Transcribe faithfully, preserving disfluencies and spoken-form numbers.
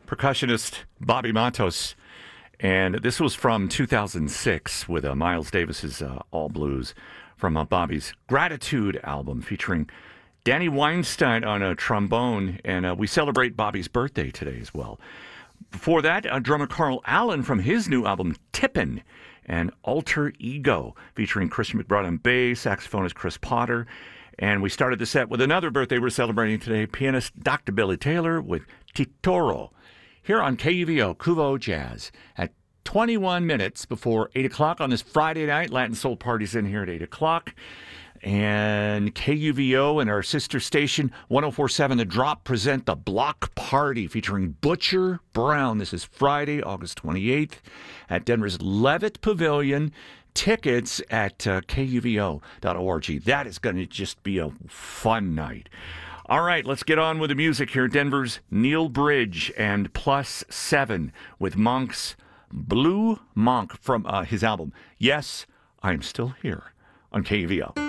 percussionist Bobby Matos. And this was from two thousand six with uh, Miles Davis's uh, All Blues from uh, Bobby's Gratitude album featuring Danny Weinstein on a trombone. And uh, we celebrate Bobby's birthday today as well. Before that, uh, drummer Carl Allen from his new album Tippin' and Alter Ego featuring Christian McBride on bass, saxophonist Chris Potter. And we started the set with another birthday we're celebrating today, pianist Doctor Billy Taylor with Titoro, here on K U V O, Kuvo Jazz, at twenty-one minutes before eight o'clock on this Friday night. Latin Soul Party's in here at eight o'clock. And K U V O and our sister station, one oh four point seven The Drop, present the Block Party featuring Butcher Brown. This is Friday, August twenty-eighth at Denver's Levitt Pavilion. Tickets at uh, K U V O dot org. That is going to just be a fun night. All right, let's get on with the music here. Denver's Neil Bridge and Plus Seven with Monk's Blue Monk from uh, his album, Yes, I'm Still Here on K U V O.